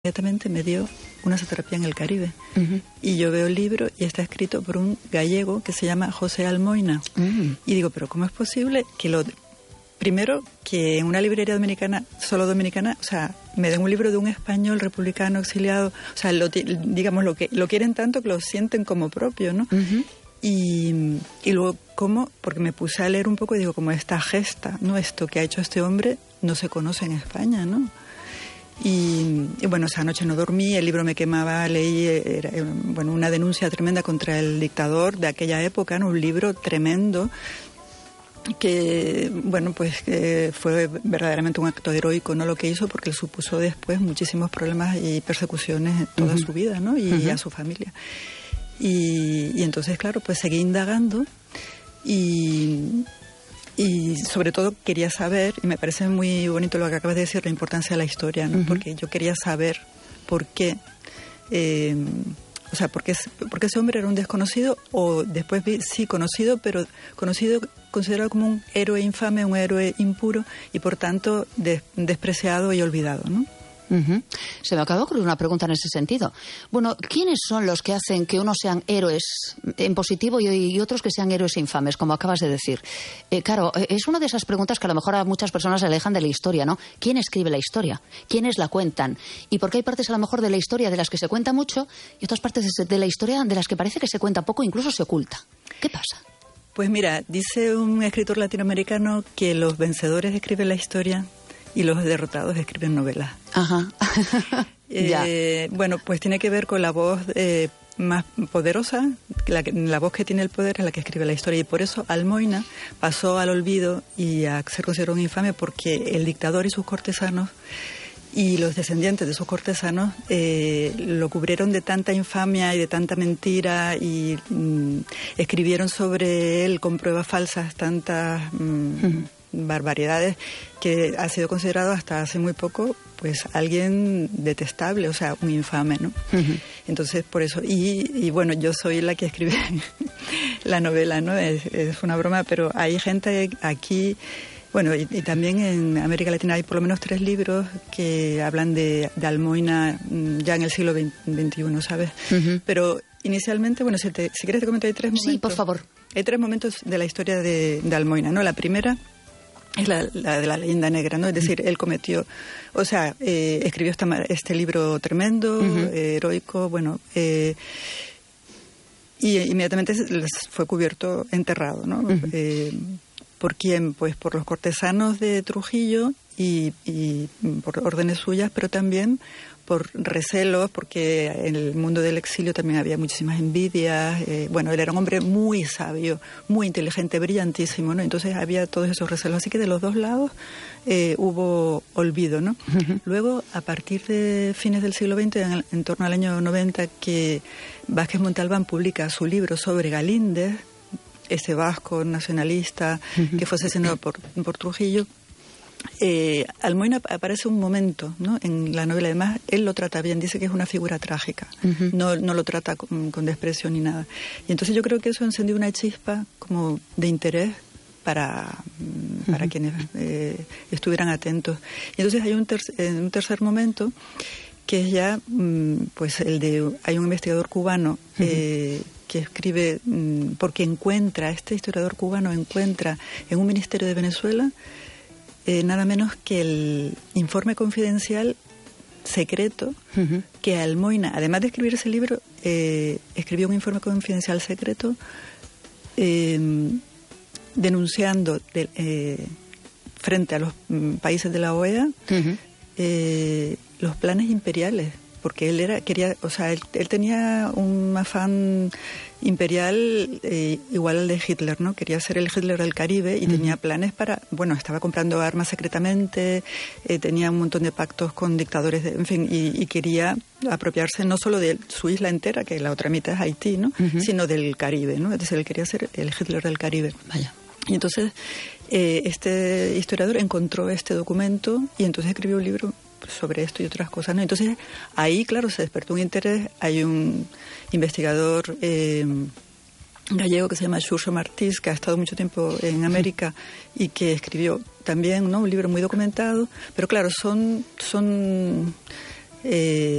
Inmediatamente me dio una soterapia en el Caribe. Y yo veo el libro y está escrito por un gallego que se llama José Almoina. Y digo, pero ¿cómo es posible que primero, que en una librería dominicana, solo dominicana, o sea, me den un libro de un español republicano exiliado, o sea, digamos, lo quieren tanto que lo sienten como propio, ¿no? Y luego, ¿cómo? Porque me puse a leer un poco y digo, como esta gesta, ¿no? Esto que ha hecho este hombre no se conoce en España, ¿no? Y bueno, esa noche no dormí, el libro me quemaba, leí una denuncia tremenda contra el dictador de aquella época, ¿no? Un libro tremendo que, bueno, pues fue verdaderamente un acto heroico, ¿no? Lo que hizo, porque le supuso después muchísimos problemas y persecuciones en toda su vida, ¿no? Y a su familia. Y entonces, claro, pues seguí indagando y sobre todo quería saber, y me parece muy bonito lo que acabas de decir, la importancia de la historia, ¿no? Porque yo quería saber por qué, porque ese hombre era un desconocido, o después vi, sí, conocido, pero conocido, considerado como un héroe infame, un héroe impuro, y por tanto despreciado y olvidado, ¿no? Se me acaba de ocurrir una pregunta en ese sentido. Bueno, ¿quiénes son los que hacen que unos sean héroes en positivo y otros que sean héroes infames, como acabas de decir? Claro, es una de esas preguntas que a lo mejor a muchas personas se alejan de la historia, ¿no? ¿Quién escribe la historia? ¿Quiénes la cuentan? Y porque hay partes a lo mejor de la historia de las que se cuenta mucho y otras partes de la historia de las que parece que se cuenta poco, incluso se oculta. ¿Qué pasa? Pues mira, dice un escritor latinoamericano que los vencedores escriben la historia y los derrotados escriben novelas. Ajá. Bueno, pues tiene que ver con la voz más poderosa, la voz que tiene el poder es la que escribe la historia, y por eso Almoina pasó al olvido y a ser considerado un infame, porque el dictador y sus cortesanos y los descendientes de sus cortesanos lo cubrieron de tanta infamia y de tanta mentira, y escribieron sobre él con pruebas falsas tantas barbaridades, que ha sido considerado hasta hace muy poco pues alguien detestable, o sea, un infame, ¿no? Entonces, por eso, y bueno, yo soy la que escribe la novela, ¿no? Es una broma, pero hay gente aquí, bueno, y también en América Latina hay por lo menos 3 libros que hablan de Almoina ya en el siglo XXI, ¿sabes? Pero inicialmente, bueno, si quieres te comento, hay 3 momentos. Sí, por favor. Hay 3 momentos de la historia de Almoina, ¿no? La primera es la de la leyenda negra, ¿no? Es decir, él cometió, o sea, escribió este libro tremendo, heroico, bueno, y inmediatamente fue cubierto, enterrado, ¿no? ¿Por quién? Pues por los cortesanos de Trujillo y por órdenes suyas, pero también por recelos, porque en el mundo del exilio también había muchísimas envidias. Bueno, él era un hombre muy sabio, muy inteligente, brillantísimo, ¿no? Entonces había todos esos recelos. Así que de los dos lados hubo olvido, ¿no? Luego, a partir de fines del siglo XX, en torno al año 90, que Vázquez Montalbán publica su libro sobre Galíndez, ese vasco nacionalista que fue asesinado por Trujillo. Almoina aparece un momento, ¿no? En la novela. Además, él lo trata bien, dice que es una figura trágica, no lo trata con desprecio ni nada. Y entonces yo creo que eso encendió una chispa como de interés para quienes estuvieran atentos. Y entonces hay un tercer momento, que es ya pues hay un investigador cubano que escribe, porque este historiador cubano encuentra en un ministerio de Venezuela nada menos que el informe confidencial secreto que Almoina, además de escribir ese libro, escribió un informe confidencial secreto denunciando frente a los países de la OEA los planes imperiales, porque él tenía un afán imperial igual al de Hitler, ¿no? Quería ser el Hitler del Caribe y tenía planes estaba comprando armas secretamente, tenía un montón de pactos con dictadores, en fin, y quería apropiarse no solo de su isla entera, que la otra mitad es Haití, ¿no? Sino del Caribe, ¿no? Es decir, él quería ser el Hitler del Caribe. Vaya. Y entonces este historiador encontró este documento y entonces escribió un libro sobre esto y otras cosas, ¿no? Entonces ahí, claro, se despertó un interés. Hay un investigador gallego que se llama Xurxo Martís, que ha estado mucho tiempo en América y que escribió también, ¿no?, un libro muy documentado, pero claro, son